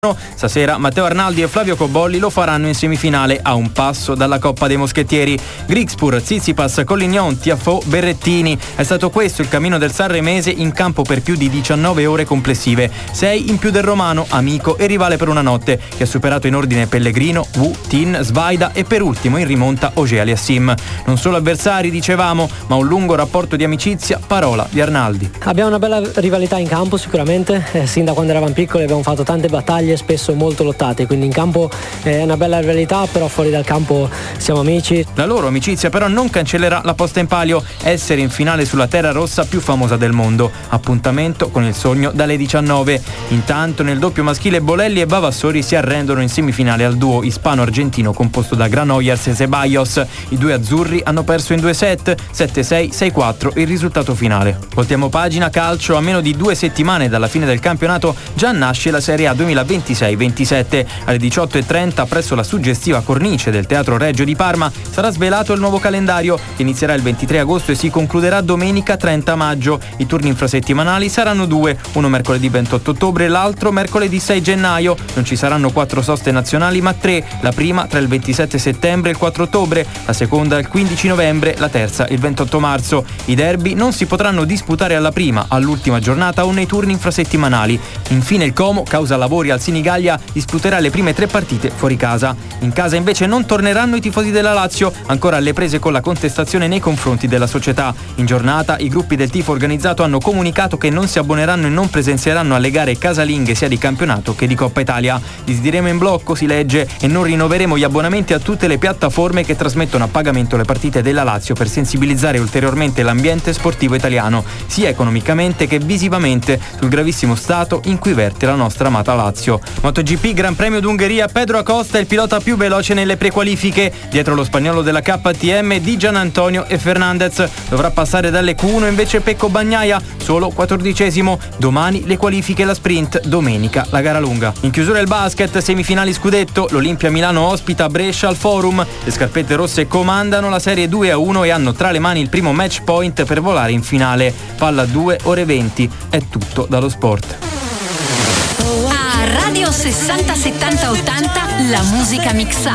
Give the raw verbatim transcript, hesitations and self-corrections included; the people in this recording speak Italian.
Stasera Matteo Arnaldi e Flavio Cobolli lo faranno in semifinale a un passo dalla Coppa dei Moschettieri. Grigspur, Tsitsipas, Collignon, Tiafoe, Berrettini. È stato questo il cammino del sanremese in campo per più di diciannove ore complessive. sei in più del romano, amico e rivale per una notte, che ha superato in ordine Pellegrino, Wu, Tin, Svaida e per ultimo in rimonta Auger-Aliassime. Non solo avversari, dicevamo, ma un lungo rapporto di amicizia, parola di Arnaldi. Abbiamo una bella rivalità in campo sicuramente, eh, sin da quando eravamo piccoli abbiamo fatto tante battaglie, spesso molto lottate, quindi in campo è una bella rivalità, però fuori dal campo siamo amici. La loro amicizia però non cancellerà la posta in palio, essere in finale sulla terra rossa più famosa del mondo. Appuntamento con il sogno dalle diciannove. Intanto nel doppio maschile Bolelli e Vavassori si arrendono in semifinale al duo ispano-argentino composto da Granollers e Ceballos. I due azzurri hanno perso in due set, sette sei, sei quattro il risultato finale. Voltiamo pagina calcio. A meno di due settimane dalla fine del campionato già nasce la Serie A duemilaventisei ventisette. Alle diciotto e trenta presso la suggestiva cornice del Teatro Regio di Parma sarà svelato il nuovo calendario che inizierà il ventitré agosto e si concluderà domenica trenta maggio. I turni infrasettimanali saranno due, uno mercoledì ventotto ottobre e l'altro mercoledì sei gennaio. Non ci saranno quattro soste nazionali ma tre, la prima tra il ventisette settembre e il quattro ottobre, la seconda il quindici novembre, la terza il ventotto marzo. I derby non si potranno disputare alla prima, all'ultima giornata o nei turni infrasettimanali. Infine il Como, causa lavori al Sinigallia, disputerà le prime tre partite fuori casa. In casa invece non torneranno i tifosi della Lazio, ancora alle prese con la contestazione nei confronti della società. In giornata i gruppi del tifo organizzato hanno comunicato che non si abboneranno e non presenzieranno alle gare casalinghe sia di campionato che di Coppa Italia. Disdiremo in blocco, si legge, e non rinnoveremo gli abbonamenti a tutte le piattaforme che trasmettono a pagamento le partite della Lazio per sensibilizzare ulteriormente l'ambiente sportivo italiano, sia economicamente che visivamente, sul gravissimo stato in cui verte la nostra amata Lazio. MotoGP Gran Premio d'Ungheria, Pedro Acosta è il pilota più veloce nelle prequalifiche. Dietro lo spagnolo della K T M di Gianantonio e Fernandez. Dovrà passare dalle Q uno invece Pecco Bagnaia, solo quattordicesimo. Domani le qualifiche e la sprint, domenica la gara lunga. In chiusura il basket, semifinali scudetto, l'Olimpia Milano ospita Brescia al Forum. Le scarpette rosse comandano la serie due a uno e hanno tra le mani il primo match point per volare in finale. Palla due ore venti, è tutto dallo sport. Radio sessanta settanta ottanta, la musica mixata.